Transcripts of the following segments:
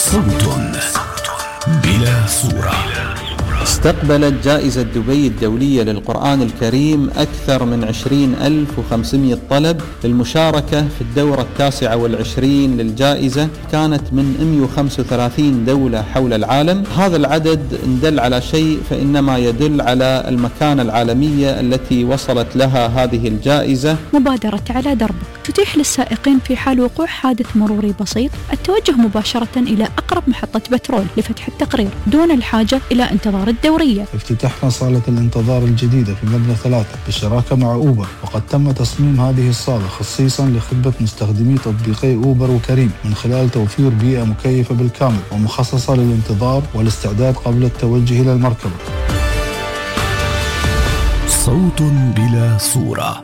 صوت بلا صورة. استقبلت جائزة دبي الدولية للقرآن الكريم أكثر من 20,500 طلب للمشاركة في الدورة 29 للجائزة، كانت من 135 دولة حول العالم. هذا العدد إن دل على شيء فإنما يدل على المكانة العالمية التي وصلت لها هذه الجائزة. مبادرة على دربك تتيح للسائقين في حال وقوع حادث مروري بسيط التوجه مباشرة إلى أقرب محطة بترول لفتح التقرير دون الحاجة إلى انتظار الدورية. افتتحنا صالة الانتظار الجديدة في مبنى 3 بالشراكة مع أوبر، وقد تم تصميم هذه الصالة خصيصا لخدمة مستخدمي تطبيقي أوبر وكريم من خلال توفير بيئة مكيفة بالكامل ومخصصة للانتظار والاستعداد قبل التوجه إلى المركبة. صوت بلا صورة.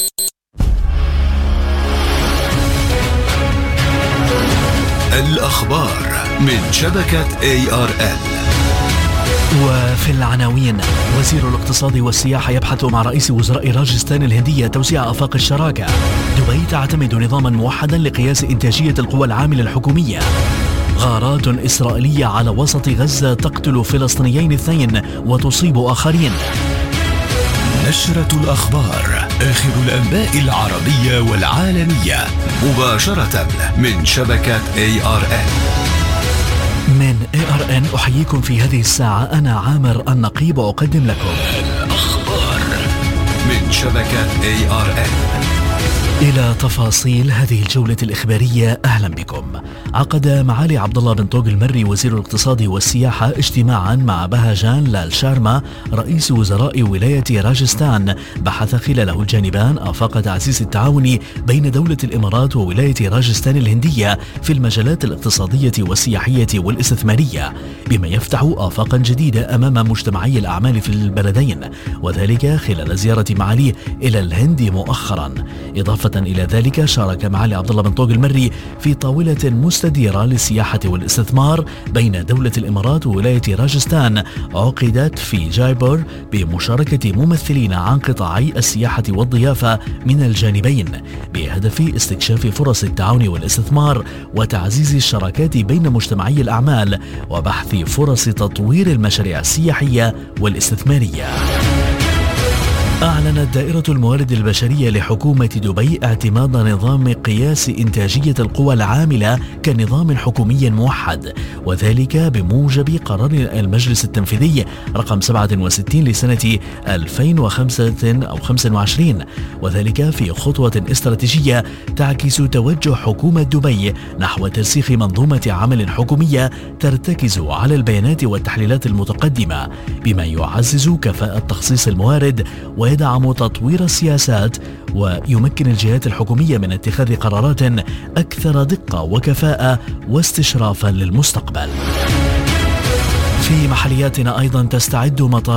الأخبار من شبكة ARN. وفي العناوين: وزير الاقتصاد والسياحة يبحث مع رئيس وزراء راجستان الهندية توسيع آفاق الشراكة. دبي تعتمد نظاما موحدا لقياس إنتاجية القوى العاملة الحكومية. غارات إسرائيلية على وسط غزة تقتل فلسطينيين 2 وتصيب آخرين. نشرة الأخبار، آخر الأنباء العربية والعالمية مباشرة من شبكة ARN. من ARN أحييكم في هذه الساعة، أنا عامر النقيب، وأقدم لكم الأخبار من شبكة ARN. إلى تفاصيل هذه الجولة الإخبارية، أهلا بكم. عقد معالي عبد الله بن طوق المري وزير الاقتصاد والسياحة اجتماعا مع بهاجان لال شارما رئيس وزراء ولاية راجستان، بحث خلاله الجانبان آفاق تعزيز التعاون بين دولة الإمارات وولاية راجستان الهندية في المجالات الاقتصادية والسياحية والاستثمارية، بما يفتح آفاقا جديدة أمام مجتمعي الأعمال في البلدين، وذلك خلال زيارة معاليه إلى الهند مؤخرا. إضافة إلى ذلك، شارك معالي عبد الله بن طوق المري في طاولة مستديرة للسياحة والاستثمار بين دولة الإمارات وولاية راجستان عقدت في جايبور بمشاركة ممثلين عن قطاعي السياحة والضيافة من الجانبين، بهدف استكشاف فرص التعاون والاستثمار وتعزيز الشراكات بين مجتمعي الأعمال وبحث فرص تطوير المشاريع السياحية والاستثمارية. أعلنت دائرة الموارد البشرية لحكومة دبي اعتماد نظام قياس إنتاجية القوى العاملة كنظام حكومي موحد، وذلك بموجب قرار المجلس التنفيذي رقم 67 لسنة 2025، وذلك في خطوة استراتيجية تعكس توجه حكومة دبي نحو ترسيخ منظومة عمل حكومية ترتكز على البيانات والتحليلات المتقدمة، بما يعزز كفاءة تخصيص الموارد ويدعم تطوير السياسات ويمكن الجهات الحكومية من اتخاذ قرارات أكثر دقة وكفاءة واستشرافا للمستقبل. في محلياتنا أيضا، تستعد مطار